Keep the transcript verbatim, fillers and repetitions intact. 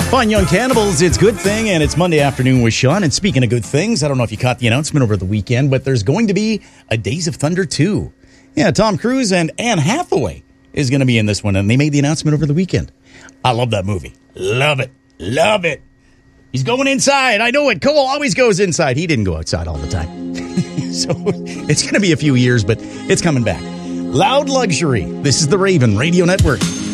Fine Young Cannibals, it's Good Thing, and it's Monday afternoon with Sean. And speaking of good things, I don't know if you caught the announcement over the weekend, but there's going to be a Days of Thunder two. Yeah, Tom Cruise and Anne Hathaway is going to be in this one, and they made the announcement over the weekend. I love that movie. Love it. Love it. He's going inside. I know it. Cole always goes inside. He didn't go outside all the time. So it's going to be a few years, but it's coming back. Loud Luxury. This is the Raven Radio Network.